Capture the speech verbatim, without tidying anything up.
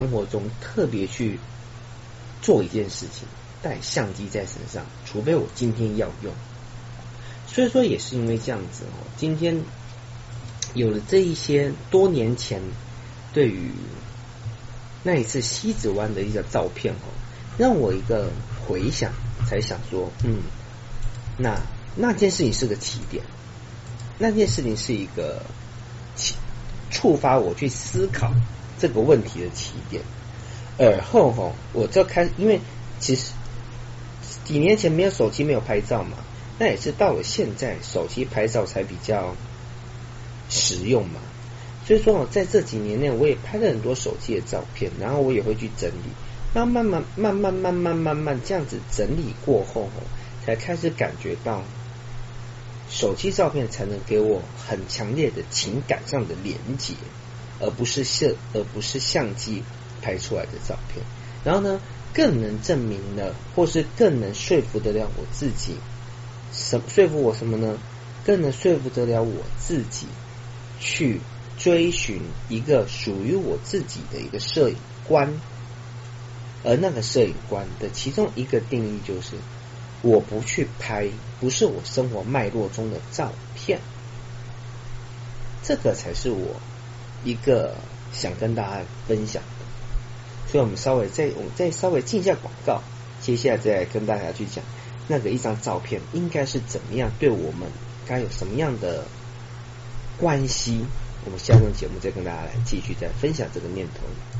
生活中特别去做一件事情，带相机在身上，除非我今天要用。所以说也是因为这样子哦，今天有了这一些多年前对于那一次西子湾的一个照片哦，让我一个回想，才想说，嗯，那那件事情是个起点，那件事情是一个起触发我去思考这个问题的起点。而后吼，我就开始，因为其实几年前没有手机，没有拍照嘛，那也是到了现在手机拍照才比较实用嘛。所以说哦，在这几年内，我也拍了很多手机的照片，然后我也会去整理，然后慢慢慢慢慢慢慢慢这样子整理过后，才开始感觉到手机照片才能给我很强烈的情感上的连结，而不是相而不是相机拍出来的照片。然后呢，更能证明了，或是更能说服得了我自己，什说服我什么呢？更能说服得了我自己去追寻一个属于我自己的一个摄影观。而那个摄影观的其中一个定义就是，我不去拍不是我生活脉络中的照片，这个才是我一个想跟大家分享的。所以我们稍微再我们再稍微进一下广告，接下来再来跟大家去讲那个一张照片应该是怎么样对我们该有什么样的关系。我们下周节目再跟大家来继续再分享这个念头。